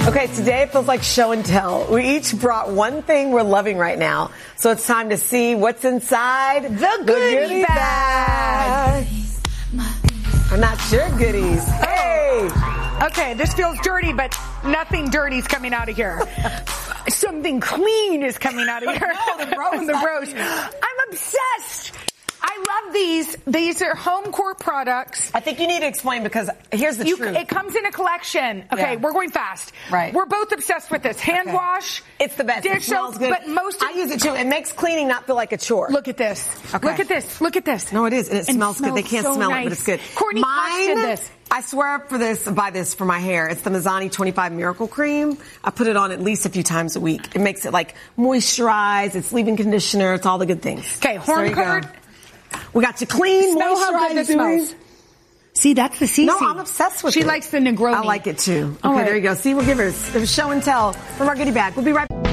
Okay, today it feels like show and tell. We each brought one thing we're loving right now. So it's time to see what's inside the goodie bag. Or not your goodies. Hey! Okay, this feels dirty, but nothing dirty is coming out of here. Something clean is coming out of here. No, the rose. I'm obsessed. I love these. These are home core products. I think you need to explain because here's the truth. It comes in a collection. Okay, Yeah. We're going fast. Right. We're both obsessed with this. Hand wash. It's the best. Dish It smells soap, good. but most I use it too. It makes cleaning not feel like a chore. Look at this. Okay. Look at this. Look at this. No, it is. And it smells good. They can't so smell nice. it, but it's good. Courtney costed this. I swear by this for my hair. It's the Mizani 25 Miracle Cream. I put it on at least a few times a week. It makes it like moisturize. It's leave-in conditioner. It's all the good things. Okay, horn covered. We got to clean, Smell how good this smells. See, that's the CC. No, I'm obsessed with it. She likes the Negroni. I like it too. All Okay, right. there you go. See, we'll give her a show and tell from our goodie bag. We'll be right back.